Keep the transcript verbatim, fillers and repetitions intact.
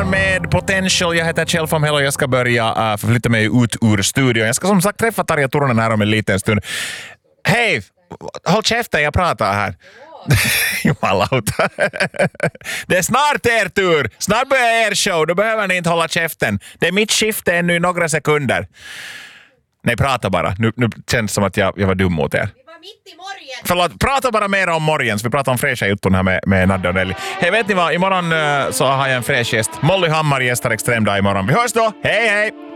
morgon med Potential. Jag heter Kjell von Hell och jag ska börja uh, förflytta mig ut ur studion. Jag ska som sagt träffa Tarja Turunen här om en liten stund. Hej! Håll käften, jag pratar här. Jumalauta. Det är snart er tur. Snart börjar er show. Då behöver ni inte hålla käften. Det är mitt skifte ännu i några sekunder. Nej, prata bara. Nu, nu känns det som att jag, jag var dum mot er. Vi var mitt i morgen. Förlåt, prata bara mer om morgens. Vi pratar om fräscha jutton här med, med Nadja och Nelly. Hej, vet ni vad? Imorgon uh, så har jag en fräsch gäst. Molly Hammar gästar Extrem dag imorgon. Vi hörs då. Hej, hej!